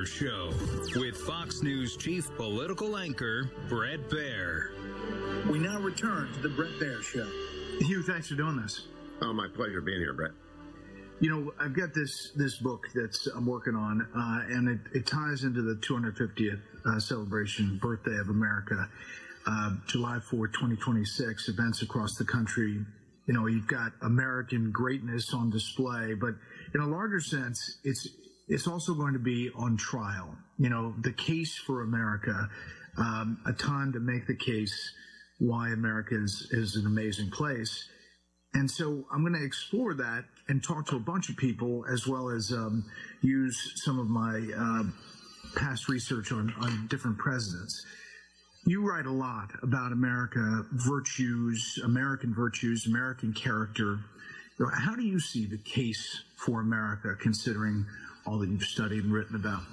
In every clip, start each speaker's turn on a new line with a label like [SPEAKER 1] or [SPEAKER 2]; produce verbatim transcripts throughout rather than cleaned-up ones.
[SPEAKER 1] Baier Show with Fox News chief political anchor Bret Baier.
[SPEAKER 2] We now return to the Bret Baier Show.
[SPEAKER 3] Hugh, thanks for doing this.
[SPEAKER 4] Oh, my pleasure being here, Bret.
[SPEAKER 3] You know, I've got this this book that's I'm working on, uh, and it, it ties into the two hundred fiftieth uh, celebration birthday of America, uh, July fourth, twenty twenty-six, events across the country. You know, you've got American greatness on display, but in a larger sense, it's it's also going to be on trial. You know, the case for America, um, a time to make the case why America is, is an amazing place. And so I'm going to explore that and talk to a bunch of people, as well as um, use some of my uh, past research on, on different presidents. You write a lot about America, virtues, American virtues, American character. How do you see the case for America, considering all that you've studied and written about?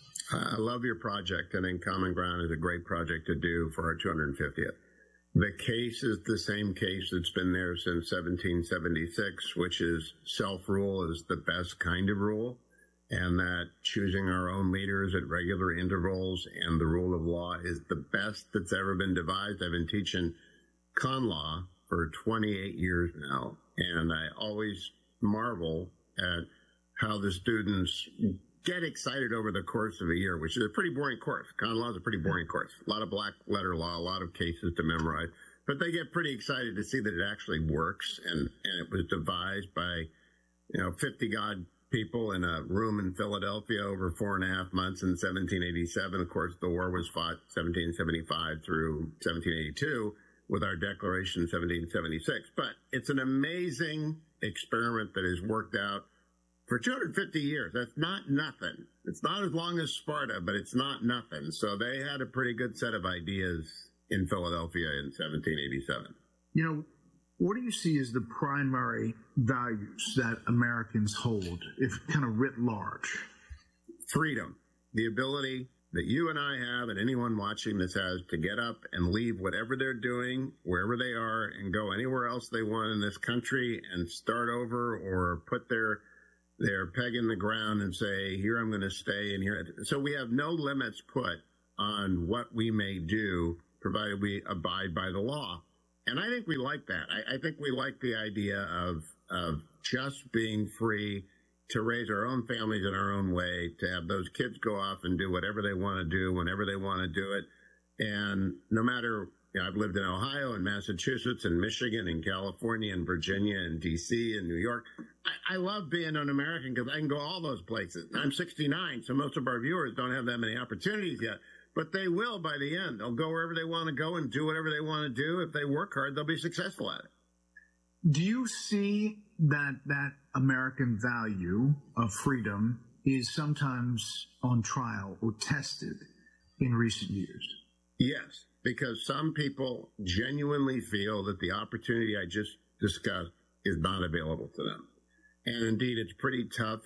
[SPEAKER 4] I love your project. I think Common Ground is a great project to do for our two hundred fiftieth. The case is the same case that's been there since seventeen seventy-six, which is self-rule is the best kind of rule, and that choosing our own leaders at regular intervals and the rule of law is the best that's ever been devised. I've been teaching con law for twenty-eight years now, and I always marvel at how the students get excited over the course of a year, which is a pretty boring course. Con law is a pretty boring course. A lot of black letter law, a lot of cases to memorize. But they get pretty excited to see that it actually works, and, and it was devised by, you know, fifty-odd people in a room in Philadelphia over four and a half months in seventeen eighty-seven. Of course, the war was fought seventeen seventy-five through seventeen eighty-two with our declaration in seventeen seventy-six. But it's an amazing experiment that has worked out for two hundred fifty years. That's not nothing. It's not as long as Sparta, but it's not nothing. So they had a pretty good set of ideas in Philadelphia in seventeen eighty-seven.
[SPEAKER 3] You know, what do you see as the primary values that Americans hold, if kind of writ large?
[SPEAKER 4] Freedom. The ability that you and I have, and anyone watching this has, to get up and leave whatever they're doing, wherever they are, and go anywhere else they want in this country and start over, or put their their peg in the ground and say, here I'm going to stay, and here. So we have no limits put on what we may do, provided we abide by the law. And I think we like that. I, I think we like the idea of of just being free to raise our own families in our own way, to have those kids go off and do whatever they want to do, whenever they want to do it. And no matter, you know, I've lived in Ohio and Massachusetts and Michigan and California and Virginia and D C and New York. I, I love being an American because I can go all those places. I'm sixty-nine, so most of our viewers don't have that many opportunities yet. But they will by the end. They'll go wherever they want to go and do whatever they want to do. If they work hard, they'll be successful at it.
[SPEAKER 3] Do you see that that American value of freedom is sometimes on trial or tested in recent years?
[SPEAKER 4] Yes, because some people genuinely feel that the opportunity I just discussed is not available to them. And indeed, it's pretty tough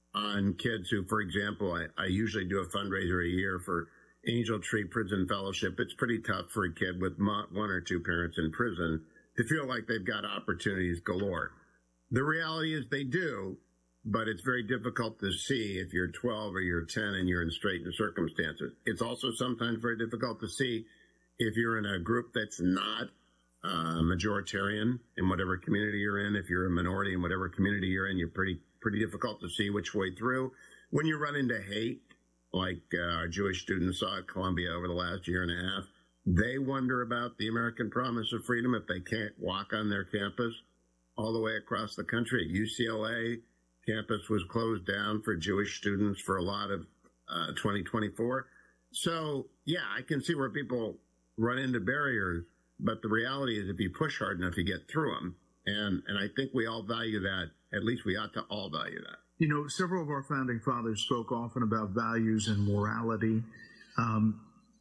[SPEAKER 4] on kids who, for example, I, I usually do a fundraiser a year for Angel Tree Prison Fellowship. It's pretty tough for a kid with one or two parents in prison to feel like they've got opportunities galore. The reality is they do, but it's very difficult to see if you're twelve or you're ten and you're in straitened circumstances. It's also sometimes very difficult to see if you're in a group that's not uh, majoritarian in whatever community you're in. If you're a minority in whatever community you're in, you're pretty pretty difficult to see which way through. When you run into hate, like uh, our Jewish students saw at Columbia over the last year and a half, they wonder about the American promise of freedom if they can't walk on their campus all the way across the country. U C L A campus was closed down for Jewish students for a lot of uh, twenty twenty-four. So, yeah, I can see where people run into barriers, but the reality is if you push hard enough, you get through them. And, and I think we all value that. At least we ought to all value that.
[SPEAKER 3] You know, several of our founding fathers spoke often about values and morality. Um,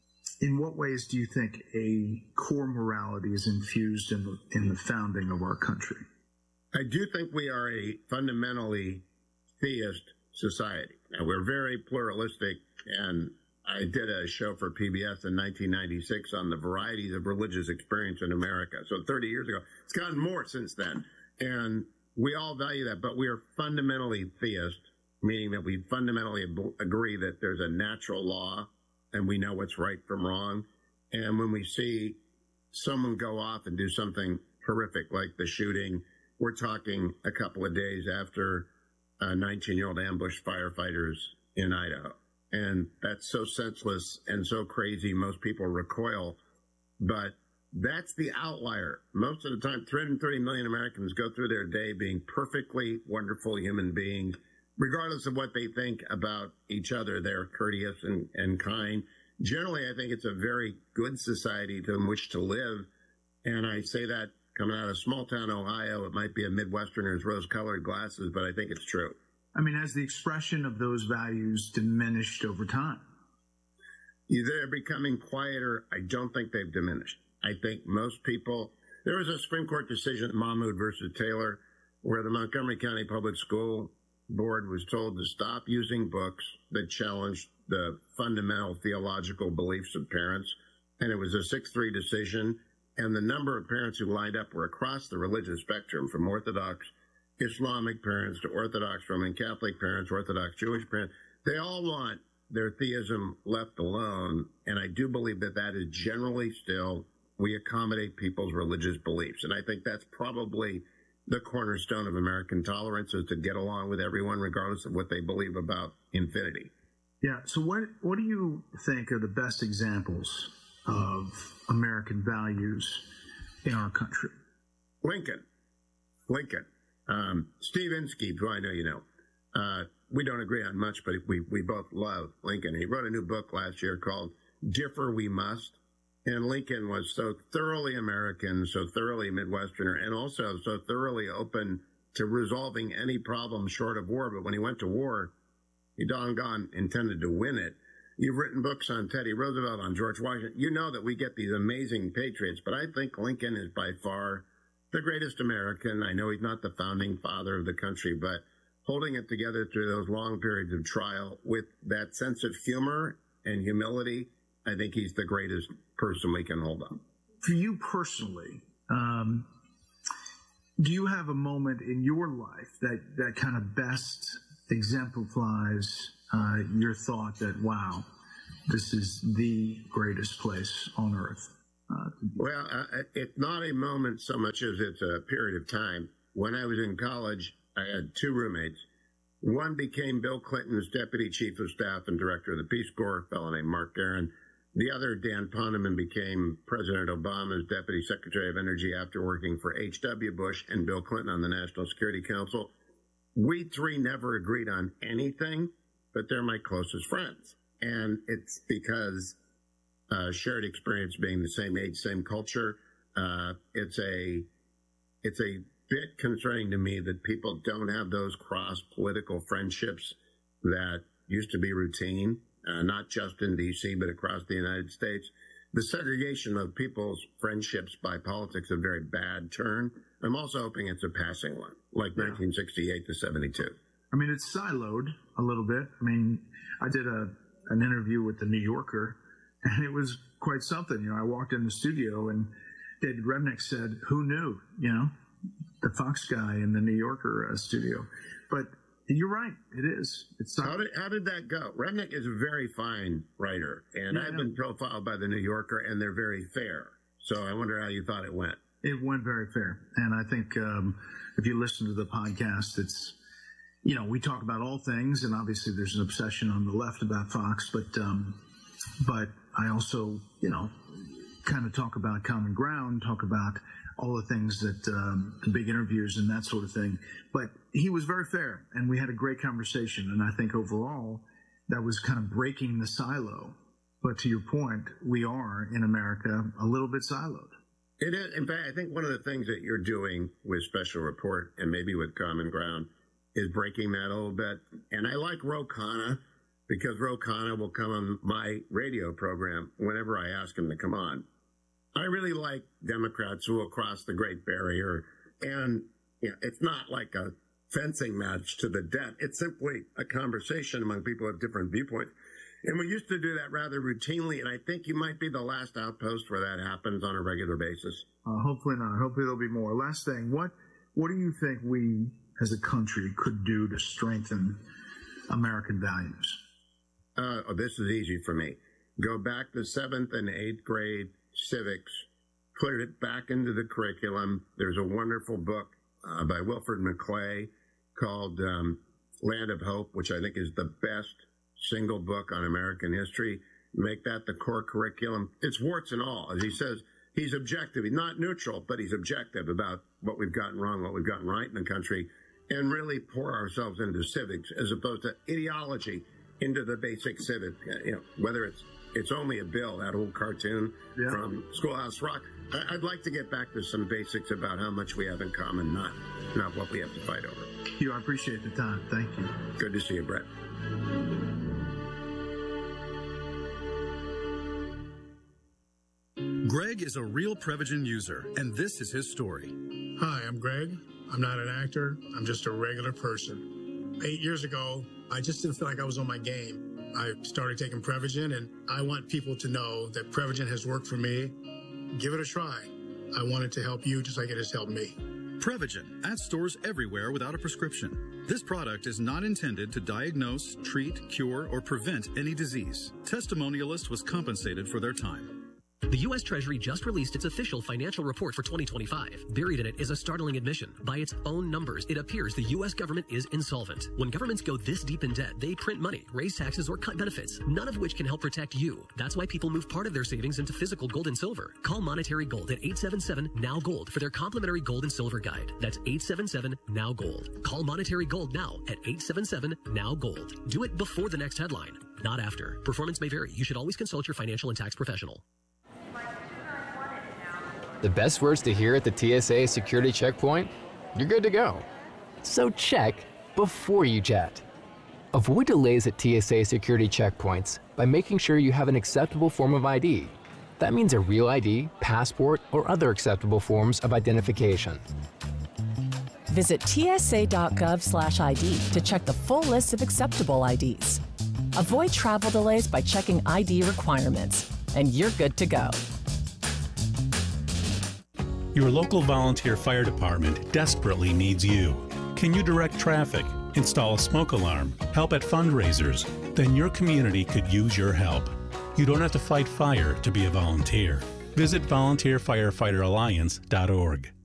[SPEAKER 3] in what ways do you think a core morality is infused in the, in the founding of our country?
[SPEAKER 4] I do think we are a fundamentally theist society. Now, we're very pluralistic, and I did a show for P B S in nineteen ninety-six on the varieties of religious experience in America. So thirty years ago, it's gotten more since then. And we all value that, but we are fundamentally theist. meaning that we fundamentally ab- agree that there's a natural law and we know what's right from wrong. And when we see someone go off and do something horrific like the shooting, we're talking a couple of days after a nineteen-year-old ambushed firefighters in Idaho. And that's so senseless and so crazy, most people recoil. But that's the outlier. Most of the time, three hundred thirty million Americans go through their day being perfectly wonderful human beings, regardless of what they think about each other. They're courteous and, and kind. Generally, I think it's a very good society in which to live. And I say that coming out of small town Ohio. It might be a Midwesterner's rose-colored glasses, but I think it's true.
[SPEAKER 3] I mean, has the expression of those values diminished over time?
[SPEAKER 4] They're becoming quieter. I don't think they've diminished. I think most people, there was a Supreme Court decision, Mahmoud versus Taylor, where the Montgomery County Public School Board was told to stop using books that challenged the fundamental theological beliefs of parents. And it was a six three decision. And the number of parents who lined up were across the religious spectrum, from Orthodox Islamic parents to Orthodox Roman Catholic parents, Orthodox Jewish parents. They all want their theism left alone. And I do believe that that is generally still, we accommodate people's religious beliefs. And I think that's probably the cornerstone of American tolerance, is to get along with everyone, regardless of what they believe about infinity.
[SPEAKER 3] Yeah. So what, what do you think are the best examples of American values in our country?
[SPEAKER 4] Lincoln. Lincoln. Um, Steve Inskeep, who I know you know. Uh, we don't agree on much, but we, we both love Lincoln. He wrote a new book last year called Differ We Must. And Lincoln was so thoroughly American, so thoroughly Midwesterner, and also so thoroughly open to resolving any problem short of war. But when he went to war, he doggone intended to win it. You've written books on Teddy Roosevelt, on George Washington. You know that we get these amazing patriots, but I think Lincoln is by far the greatest American. I know he's not the founding father of the country, but holding it together through those long periods of trial with that sense of humor and humility, I think he's the greatest person we can hold up.
[SPEAKER 3] For you personally, um, do you have a moment in your life that, that kind of best exemplifies uh, your thought that, wow, this is the greatest place on earth? Uh,
[SPEAKER 4] well, uh, it's not a moment so much as it's a period of time. When I was in college, I had two roommates. One became Bill Clinton's deputy chief of staff and director of the Peace Corps, a fellow named Mark Guerin. The other, Dan Poneman, became President Obama's Deputy Secretary of Energy after working for H W Bush and Bill Clinton on the National Security Council. We three never agreed on anything, but they're my closest friends. And it's because uh, shared experience, being the same age, same culture. Uh, it's a it's a bit concerning to me that people don't have those cross-political friendships that used to be routine. Uh, not just in D C, but across the United States. The segregation of people's friendships by politics is a very bad turn. I'm also hoping it's a passing one, like yeah. nineteen sixty-eight to seventy-two.
[SPEAKER 3] I mean, it's siloed a little bit. I mean, I did a an interview with the New Yorker, and it was quite something. You know, I walked in the studio, and David Remnick said, "Who knew?" You know, the Fox guy in the New Yorker uh, studio. But you're right. It is. It's
[SPEAKER 4] how did how did that go? Remnick is a very fine writer, and yeah, I've been profiled by the New Yorker, and they're very fair. So I wonder how you thought it went.
[SPEAKER 3] It went very fair, and I think um, if you listen to the podcast, it's you know we talk about all things, and obviously there's an obsession on the left about Fox, but um, but I also you know kind of talk about common ground, talk about all the things that um, the big interviews and that sort of thing. But he was very fair, and we had a great conversation. And I think overall that was kind of breaking the silo. But to your point, we are in America a little bit siloed.
[SPEAKER 4] It is. In fact, I think one of the things that you're doing with Special Report and maybe with Common Ground is breaking that a little bit. And I like Ro Khanna because Ro Khanna will come on my radio program whenever I ask him to come on. I really like Democrats who will cross the Great Barrier, and you know, it's not like a fencing match to the death. It's simply a conversation among people with different viewpoints. And we used to do that rather routinely, and I think you might be the last outpost where that happens on a regular basis.
[SPEAKER 3] Uh, hopefully not. Hopefully there'll be more. Last thing, what what do you think we as a country could do to strengthen American values?
[SPEAKER 4] Uh, oh, this is easy for me. Go back to seventh and eighth grade civics, put it back into the curriculum. There's a wonderful book uh, by Wilfred McClay called um, Land of Hope, which I think is the best single book on American history. Make that the core curriculum. It's warts and all. As he says, he's objective. He's not neutral, but he's objective about what we've gotten wrong, what we've gotten right in the country, and really pour ourselves into civics as opposed to ideology into the basic civic. You know, whether it's it's only a bill, that old cartoon yeah. from Schoolhouse Rock. I, I'd like to get back to some basics about how much we have in common, not not what we have to fight over.
[SPEAKER 3] Hugh, I appreciate the time. Thank you.
[SPEAKER 4] Good to see you, Brett.
[SPEAKER 5] Greg is a real Prevagen user, and this is his story.
[SPEAKER 6] Hi, I'm Greg. I'm not an actor. I'm just a regular person. Eight years ago, I just didn't feel like I was on my game. I started taking Prevagen, and I want people to know that Prevagen has worked for me. Give it a try. I want it to help you just like it has helped me.
[SPEAKER 5] Prevagen at stores everywhere without a prescription. This product is not intended to diagnose, treat, cure, or prevent any disease. Testimonialist was compensated for their time.
[SPEAKER 7] The U S Treasury just released its official financial report for twenty twenty-five. Buried in it is a startling admission. By its own numbers, it appears the U S government is insolvent. When governments go this deep in debt, they print money, raise taxes, or cut benefits, none of which can help protect you. That's why people move part of their savings into physical gold and silver. Call Monetary Gold at eight seven seven, N O W Gold for their complimentary gold and silver guide. That's eight seven seven, N O W Gold. Call Monetary Gold now at eight seven seven, N O W Gold. Do it before the next headline, not after. Performance may vary. You should always consult your financial and tax professional.
[SPEAKER 8] The best words to hear at the T S A security checkpoint? You're good to go. So check before you jet. Avoid delays at T S A security checkpoints by making sure you have an acceptable form of I D. That means a real I D, passport, or other acceptable forms of identification.
[SPEAKER 9] Visit T S A dot gov slash I D to check the full list of acceptable I Ds. Avoid travel delays by checking I D requirements, and you're good to go.
[SPEAKER 10] Your local volunteer fire department desperately needs you. Can you direct traffic, install a smoke alarm, help at fundraisers? Then your community could use your help. You don't have to fight fire to be a volunteer. Visit volunteer firefighter alliance dot org.